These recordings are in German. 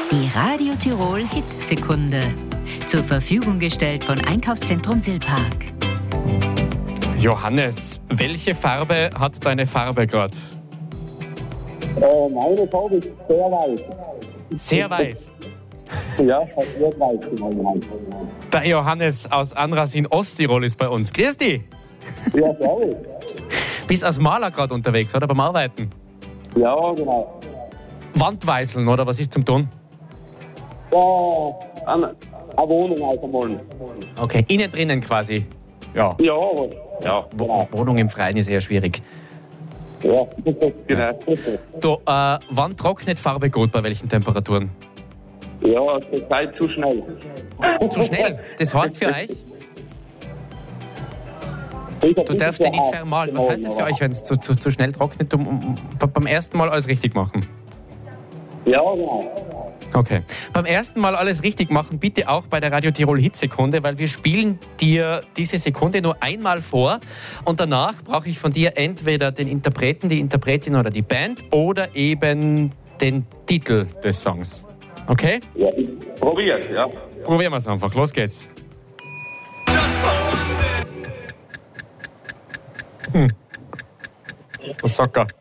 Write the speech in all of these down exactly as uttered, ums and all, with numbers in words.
Die Radio Tirol Hit-Sekunde. Zur Verfügung gestellt von Einkaufszentrum Silpark. Johannes, welche Farbe hat deine Farbe gerade? Äh, meine Farbe ist sehr weiß. Sehr weiß. Ja, hat sehr weiß genommen. Der Johannes aus Anras in Osttirol ist bei uns. Grüß dich. Ja, servus. Bist als Maler gerade unterwegs, oder beim Arbeiten? Ja, genau. Wandweißeln, oder was ist zum tun? Ja, eine, eine Wohnung ausmalen. Okay, innen drinnen quasi. Ja. Ja, ja, genau. Wohnung im Freien ist eher schwierig. Ja, genau. Du, äh, wann trocknet Farbe gut, bei welchen Temperaturen? Ja, zur Zeit zu schnell. Zu schnell? Das heißt für euch? Du darfst den nicht vermalen. Was heißt das für euch, wenn es zu, zu, zu schnell trocknet? Um, um, um, beim ersten Mal alles richtig machen? Ja, genau. Okay. Beim ersten Mal alles richtig machen, bitte auch bei der Radio Tirol Hitsekunde, weil wir spielen dir diese Sekunde nur einmal vor und danach brauche ich von dir entweder den Interpreten, die Interpretin oder die Band oder eben den Titel des Songs. Okay? Ja, ich probier's, ja. Probieren wir es einfach. Los geht's. Hm. Was sagt er?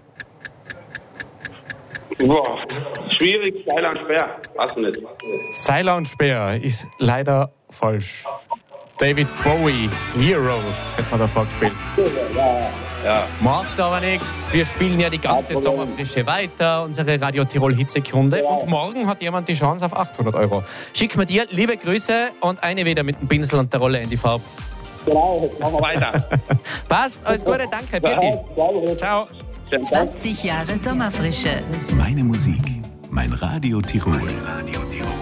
Boah, schwierig, Seiler und Speer. Weiß nicht. Seiler und Speer ist leider falsch. David Bowie, Heroes, hätte man da vorgespielt. Ja, ja. Macht aber nichts. Wir spielen ja die ganze Sommerfrische weiter, unsere Radio Tirol Hitsekunde. Ja. Und morgen hat jemand die Chance auf achthundert Euro. Schick mir dir liebe Grüße und eine wieder mit dem Pinsel und der Rolle in die Farbe. Genau, jetzt machen wir weiter. Passt, alles Gute, danke. Bitte. Ciao. zwanzig Jahre Sommerfrische. Meine Musik, mein Radio Tirol.